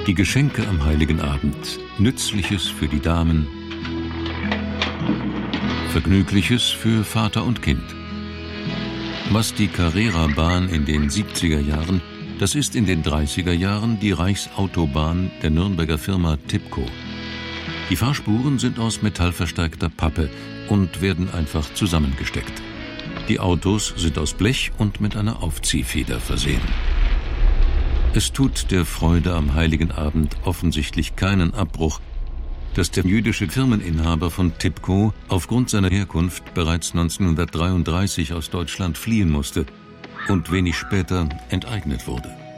Die Geschenke am Heiligen Abend. Nützliches für die Damen, Vergnügliches für Vater und Kind. Was die Carrera-Bahn in den 70er Jahren, das ist in den 30er Jahren die Reichsautobahn der Nürnberger Firma Tibco. Die Fahrspuren sind aus metallverstärkter Pappe und werden einfach zusammengesteckt. Die Autos sind aus Blech und mit einer Aufziehfeder versehen. Es tut der Freude am Heiligen Abend offensichtlich keinen Abbruch, dass der jüdische Firmeninhaber von Tibco aufgrund seiner Herkunft bereits 1933 aus Deutschland fliehen musste und wenig später enteignet wurde.